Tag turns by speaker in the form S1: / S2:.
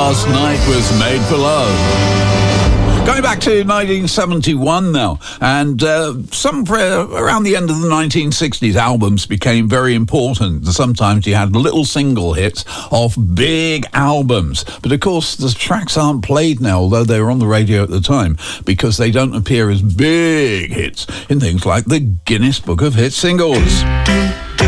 S1: Last Night Was Made for Love. Going back to 1971 now, and somewhere around the end of the 1960s, albums became very important. Sometimes you had little single hits of big albums. But of course, the tracks aren't played now, although they were on the radio at the time, because they don't appear as big hits in things like the Guinness Book of Hit Singles.